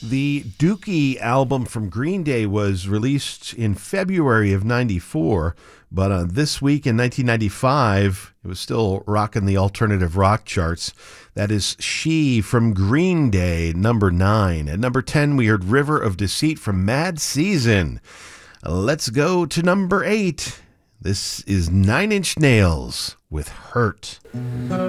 The Dookie album from Green Day was released in February of 94, but this week in 1995, it was still rocking the alternative rock charts. That is She from Green Day, number 9. At number 10, we heard River of Deceit from Mad Season. Let's go to number 8. This is Nine Inch Nails with Hurt.